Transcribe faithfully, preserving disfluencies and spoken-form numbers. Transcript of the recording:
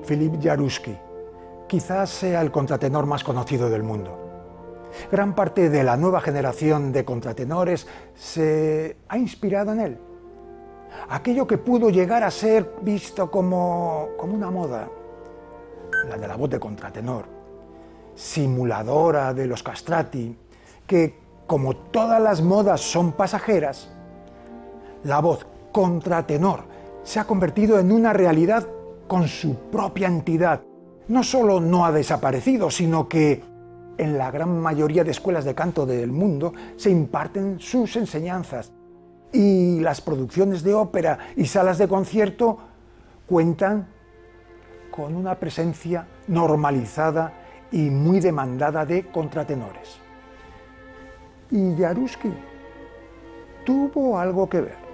Philippe Jaruski, quizás sea el contratenor más conocido del mundo. Gran parte de la nueva generación de contratenores se ha inspirado en él. Aquello que pudo llegar a ser visto como, como una moda, la de la voz de contratenor, simuladora de los castrati, que como todas las modas son pasajeras, la voz contratenor se ha convertido en una realidad con su propia entidad. No solo no ha desaparecido, sino que en la gran mayoría de escuelas de canto del mundo se imparten sus enseñanzas. Y las producciones de ópera y salas de concierto cuentan con una presencia normalizada y muy demandada de contratenores. Y Jaruski tuvo algo que ver.